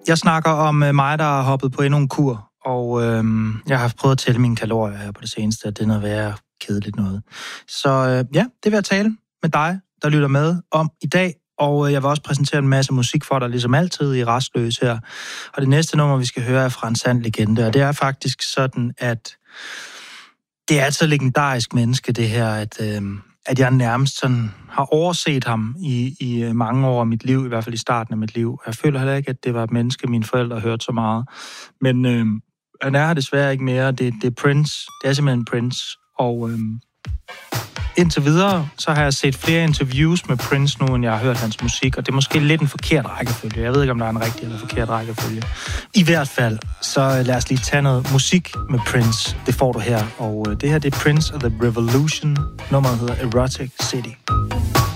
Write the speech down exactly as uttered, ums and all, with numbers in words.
Jeg snakker om øh, mig, der har hoppet på endnu en kur, og øh, jeg har haft prøvet at tælle mine kalorier her på det seneste, at det er noget værre kedeligt noget. Så øh, ja, det vil jeg tale med dig, der lytter med om i dag, og øh, jeg vil også præsentere en masse musik for dig, ligesom altid i Rastløs her. Og det næste nummer, vi skal høre, er fra en sand legende, og det er faktisk sådan, at det er et så legendarisk menneske, det her, at... Øh, at jeg nærmest sådan har overset ham i, i mange år af mit liv, i hvert fald i starten af mit liv. Jeg føler heller ikke, at det var et menneske, mine forældre hørte så meget. Men øh, han er her desværre ikke mere. Det, det er Prince. Det er simpelthen Prince. Og øh, indtil videre, så har jeg set flere interviews med Prince nu, end jeg har hørt hans musik. Og det er måske lidt en forkert rækkefølge. Jeg ved ikke, om der er en rigtig eller forkert rækkefølge. I hvert fald, så lad os lige tage noget musik med Prince. Det får du her. Og øh, det her, det er Prince of the Revolution. Nummeret hedder Erotic City.